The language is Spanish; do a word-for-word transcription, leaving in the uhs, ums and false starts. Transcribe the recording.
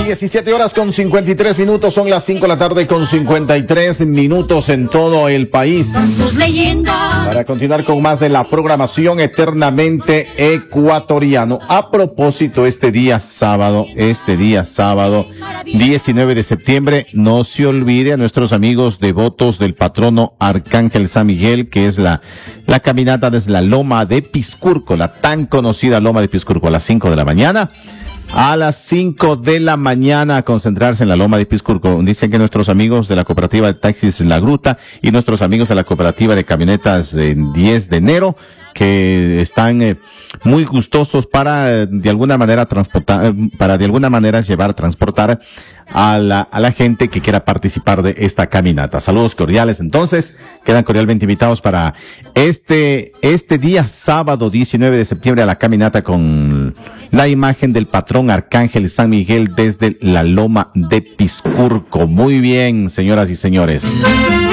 diecisiete horas con cincuenta y tres minutos, son las cinco de la tarde con cincuenta y tres minutos en todo el país. Para continuar con más de la programación Eternamente Ecuatoriano. A propósito, este día sábado, este día sábado, diecinueve de septiembre, no se olvide a nuestros amigos devotos del patrono Arcángel San Miguel, que es la, la caminata desde la Loma de Piscurco, la tan conocida Loma de Piscurco, a las cinco de la mañana. A las cinco de la mañana a concentrarse en la Loma de Piscurco. Dicen que nuestros amigos de la cooperativa de taxis La Gruta y nuestros amigos de la cooperativa de camionetas eh, diez de enero, que están eh, muy gustosos para eh, de alguna manera transportar, para de alguna manera llevar, transportar a la, a la gente que quiera participar de esta caminata. Saludos cordiales. Entonces, quedan cordialmente invitados para este, este día sábado diecinueve de septiembre a la caminata con la imagen del patrón Arcángel San Miguel desde la Loma de Piscurco. Muy bien, señoras y señores.